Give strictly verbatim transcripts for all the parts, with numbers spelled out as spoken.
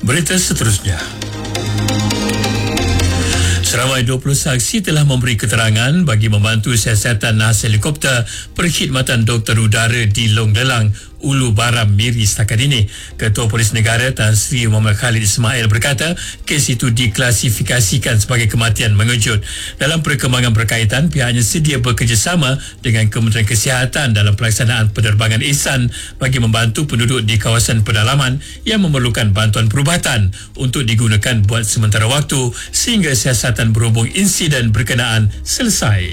Berita seterusnya. Seramai dua puluh saksi telah memberi keterangan bagi membantu siasatan nahas helikopter Perkhidmatan Doktor Udara di Long Lelang, Ulu Baram, Miri setakat ini. Ketua Polis Negara Tan Sri Muhammad Khalid Ismail berkata kes itu diklasifikasikan sebagai kematian mengejut. Dalam perkembangan berkaitan, pihaknya sedia bekerjasama dengan Kementerian Kesihatan dalam pelaksanaan penerbangan ihsan bagi membantu penduduk di kawasan pedalaman yang memerlukan bantuan perubatan untuk digunakan buat sementara waktu sehingga siasatan berhubung insiden berkenaan selesai.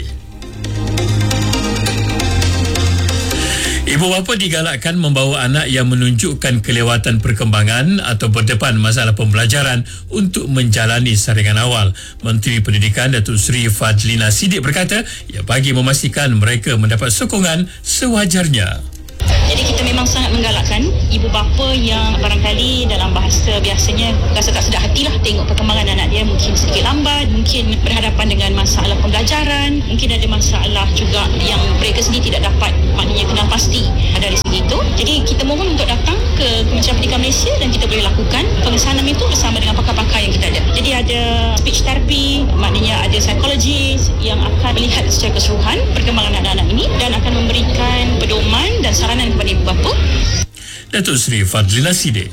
Ibu bapa digalakkan membawa anak yang menunjukkan kelewatan perkembangan atau berdepan masalah pembelajaran untuk menjalani saringan awal. Menteri Pendidikan Datuk Seri Fadlina Siddiq berkata ia bagi memastikan mereka mendapat sokongan sewajarnya. Jadi kita memang sangat menggalakkan ibu bapa yang barangkali dalam bahasa biasanya rasa tak sedar hatilah tengok perkembangan anak dia mungkin sedikit lambat, mungkin berhadapan dengan masalah pembelajaran, mungkin ada masalah juga yang mereka sendiri tidak dapat maknanya kenal pasti dari segi itu. Jadi kita mohon untuk datang ke Kementerian Pendidikan Malaysia dan kita boleh lakukan pengesanan itu bersama dengan pakar-pakar yang kita ada. Jadi ada speech therapy, maknanya ada psikologis yang akan melihat secara keseluruhan perkembangan anak-anak ini dan akan memberikan pedoman dan saranan kepada ibu bapa. Datuk Seri Fadlina Siddiq.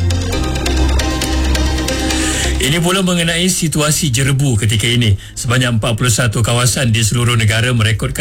Ini pula mengenai situasi jerebu ketika ini. Sebanyak empat puluh satu kawasan di seluruh negara merekodkan